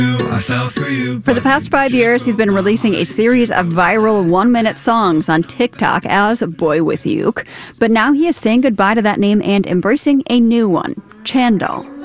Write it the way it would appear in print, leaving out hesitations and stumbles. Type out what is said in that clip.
For the past 5 years, he's been releasing a series of viral 1-minute songs on TikTok as Boy With Uke. But now he is saying goodbye to that name and embracing a new one, Chandal.